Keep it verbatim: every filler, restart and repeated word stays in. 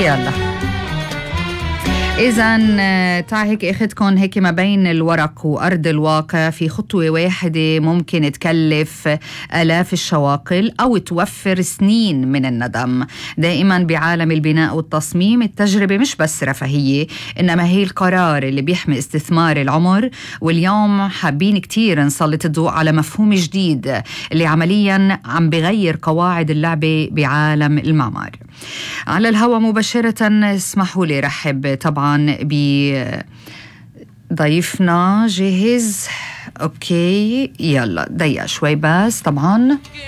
يلا إذن تعال هيك أخذكم هيك ما بين الورق وأرض الواقع في خطوة واحدة ممكن تكلف آلاف الشواقل أو توفر سنين من الندم. دائما بعالم البناء والتصميم التجربة مش بس رفاهية، إنما هي القرار اللي بيحمي استثمار العمر. واليوم حابين كتير نسلط الضوء على مفهوم جديد اللي عمليا عم بغير قواعد اللعبة بعالم المعمار. على الهواء مباشرة اسمحوا لي رحب طبعا بضيفنا. جاهز؟ اوكي يلا دقيقة شوي بس طبعا.